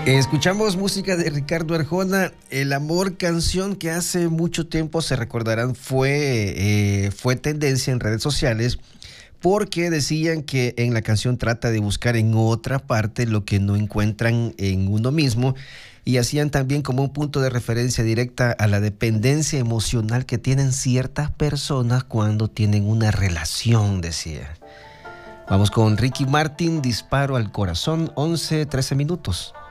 Escuchamos música de Ricardo Arjona, El Amor, canción que hace mucho tiempo, se recordarán, fue tendencia en redes sociales porque decían que en la canción trata de buscar en otra parte lo que no encuentran en uno mismo, y hacían también como un punto de referencia directa a la dependencia emocional que tienen ciertas personas cuando tienen una relación, decía. Vamos con Ricky Martin, Disparo al Corazón, 11:13 minutos.